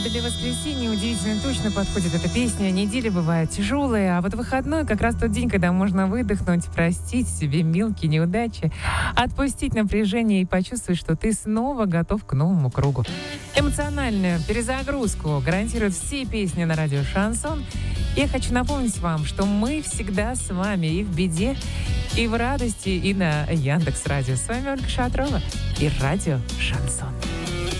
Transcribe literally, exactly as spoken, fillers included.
для воскресенья удивительно точно подходит эта песня. Неделя бывает тяжелая, а вот выходной как раз тот день, когда можно выдохнуть, простить себе мелкие неудачи, отпустить напряжение и почувствовать, что ты снова готов к новому кругу. Эмоциональную перезагрузку гарантируют все песни на радио «Шансон». Я хочу напомнить вам, что мы всегда с вами и в беде, и в радости, и на Яндекс.Радио. С вами Ольга Шатрова и радио «Шансон».